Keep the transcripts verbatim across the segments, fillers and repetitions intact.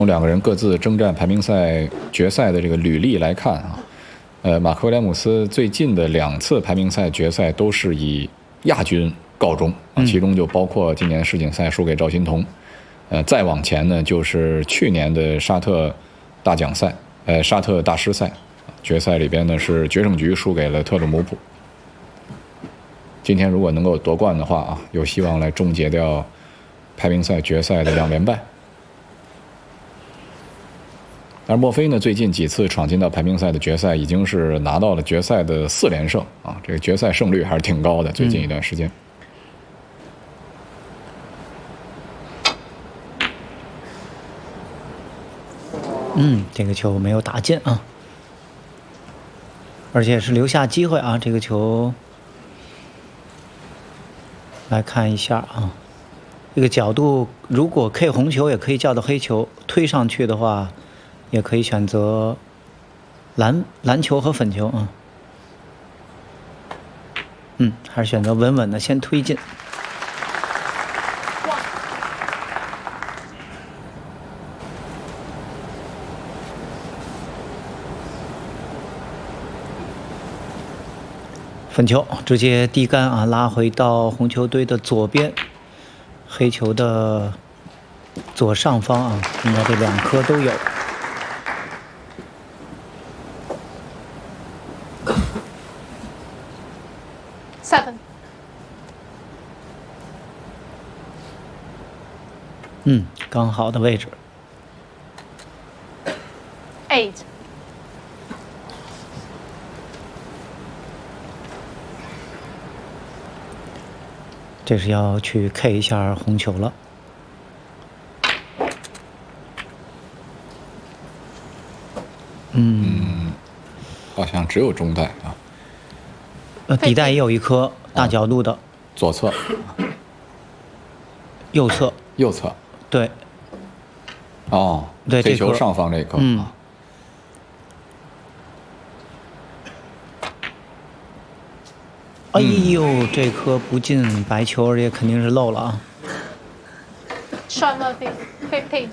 从两个人各自征战排名赛决赛的这个履历来看啊，呃，马克威廉姆斯最近的两次排名赛决赛都是以亚军告终啊，其中就包括今年世锦赛输给赵心童，呃，再往前呢就是去年的沙特大奖赛，呃，沙特大师赛决赛里边呢是决胜局输给了特鲁姆普。今天如果能够夺冠的话啊，有希望来终结掉排名赛决赛的两连败。而墨菲呢，最近几次闯进到排名赛的决赛，已经是拿到了决赛的四连胜啊，这个决赛胜率还是挺高的。最近一段时间， 嗯，这个球没有打进啊，而且是留下机会啊。这个球来看一下啊，这个角度如果 K 红球也可以叫到黑球，推上去的话。也可以选择蓝蓝球和粉球啊，嗯，还是选择稳稳的先推进。粉球直接递杆啊，拉回到红球堆的左边，黑球的左上方啊，应该这两颗都有。 Seven。 嗯，刚好的位置。 Eight。 这是要去 K 一下红球了。嗯， 好像只有中带啊。 呃，底带也有一颗大角度的， 左侧、 右侧、 右侧， 对， 哦， 对， 黑球上方这颗， 嗯，哎呦，这颗不进白球，而且肯定是漏了啊。 Sean Murphy, fifteen。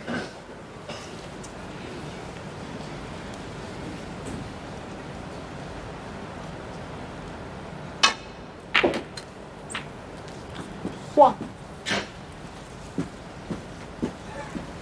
哇。